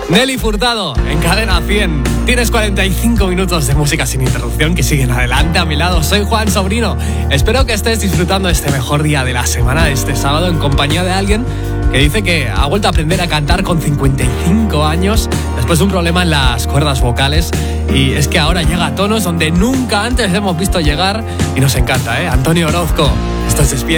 Nelly Furtado, en Cadena 100. Tienes 45 minutos de música sin interrupción que siguen adelante a mi lado. Soy Juan Sobrino. Espero que estés disfrutando este mejor día de la semana, este sábado, en compañía de alguien que dice que ha vuelto a aprender a cantar con 55 años después de un problema en las cuerdas vocales. Y es que ahora llega a tonos donde nunca antes hemos visto llegar y nos encanta, ¿eh? Antonio Orozco, estás despierto.